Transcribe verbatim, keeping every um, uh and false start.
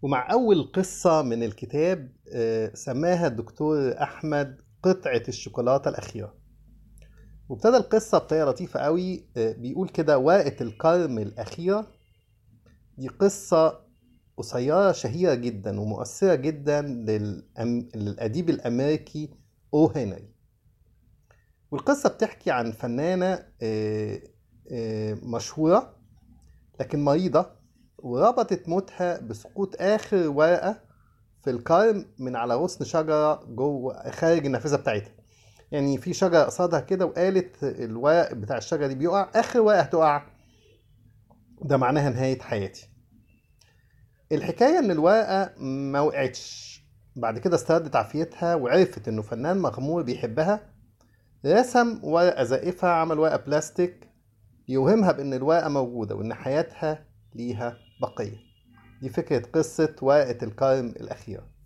ومع أول قصة من الكتاب آه، سماها الدكتور أحمد قطعة الشوكولاتة الأخيرة. وابتدى القصة بطريقة لطيفة قوي، آه، بيقول كده: ورقة الكرم الأخيرة. دي قصة قصيرة شهيرة جدا ومؤثرة جدا للأم... للأديب الأمريكي أو هنري. والقصة بتحكي عن فنانة آه، آه، مشهورة لكن مريضة، وربطت موتها بسقوط آخر ورقة في الكرم من على غصن شجرة جوه خارج النافذة بتاعتها. يعني في شجرة قصادها كده، وقالت الورق بتاع الشجرة دي بيقع، آخر ورقة هتقع ده معناها نهاية حياتي. الحكاية إن الورقة ما وقعتش. بعد كده استردت عافيتها وعرفت إنه فنان مغمور بيحبها، رسم ورقة زائفة، عمل ورقة بلاستيك يوهمها بإن الورقة موجودة وإن حياتها ليها بقية. دي فكرة قصة ورقة الكرم الأخيرة.